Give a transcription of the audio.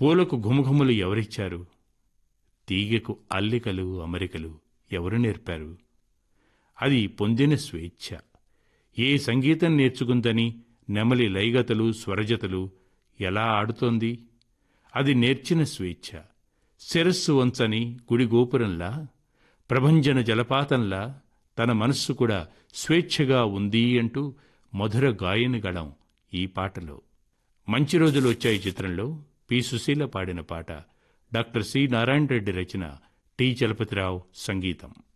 పూలకు ఘుమఘుమలు ఎవరిచ్చారు? తీగెకు అల్లికలు అమరికలు ఎవరు నేర్పారు? అది పొందిన స్వేచ్ఛ. ఏ సంగీతం నేర్చుకుందని నెమలి లయగతలు స్వరజతలు ఎలా ఆడుతోంది? అది నేర్చిన స్వేచ్ఛ. శిరస్సు వంచని గుడి గోపురంలా, ప్రభంజన జలపాతంలా తన మనస్సు కూడా స్వేచ్ఛగా ఉంది అంటూ మధుర గాయని గళం ఈ పాటలో. మంచి రోజులు వచ్చాయి చిత్రంలో పి. సుశీల పాడిన పాట. Doctor C. నారాయణ రెడ్డి రచన, టి. చలపతిరావు సంగీతం.